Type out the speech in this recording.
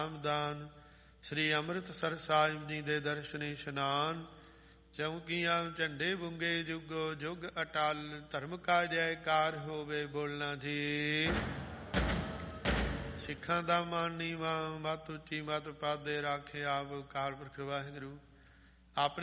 ਨਾਮਦਾਨ। ਸ੍ਰੀ ਅੰਮ੍ਰਿਤਸਰ ਸਾਹਿਬ ਜੀ ਦੇ ਦਰਸ਼ਨ ਇਸ਼ਨਾਨ। ਚੌਂਕੀਆਂ ਝੰਡੇ ਬੁੰਗੇ ਜੁਗੋ ਜੁਗ ਅਟਲ। ਧਰਮ ਕਾ ਜੈਕਾਰ ਹੋਵੇ ਬੋਲਣਾ ਜੀ। ਸਿੱਖਾਂ ਦਾ ਮਾਨ ਨੀਵਾਂ, ਮੱਤ ਉੱਚੀ ਮੱਤ ਪਾਦੇ ਰਾਖੇ ਆਪ ਅਕਾਲ ਪੁਰਖ ਵਾਹਿਗੁਰੂ। ਆਪਣੇ